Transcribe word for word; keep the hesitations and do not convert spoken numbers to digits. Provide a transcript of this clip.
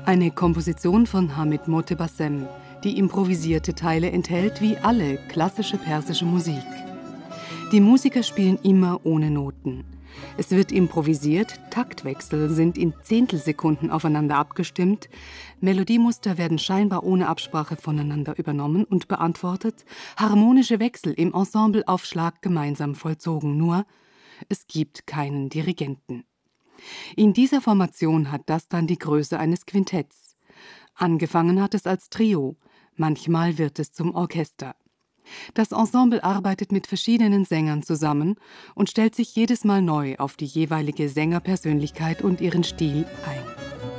Eine Komposition von Hamid Motebassem, die improvisierte Teile enthält wie alle klassische persische Musik. Die Musiker spielen immer ohne Noten. Es wird improvisiert, Taktwechsel sind in Zehntelsekunden aufeinander abgestimmt, Melodiemuster werden scheinbar ohne Absprache voneinander übernommen und beantwortet, harmonische Wechsel im Ensembleaufschlag gemeinsam vollzogen, nur es gibt keinen Dirigenten. In dieser Formation hat das dann die Größe eines Quintetts. Angefangen hat es als Trio, manchmal wird es zum Orchester. Das Ensemble arbeitet mit verschiedenen Sängern zusammen und stellt sich jedes Mal neu auf die jeweilige Sängerpersönlichkeit und ihren Stil ein.